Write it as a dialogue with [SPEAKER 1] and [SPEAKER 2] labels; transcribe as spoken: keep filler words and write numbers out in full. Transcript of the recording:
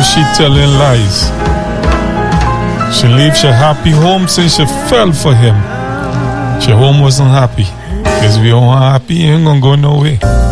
[SPEAKER 1] she telling lies. She leave she happy home since she fell for him. She home wasn't happy. Because if you weren't happy, you ain't gonna go nowhere.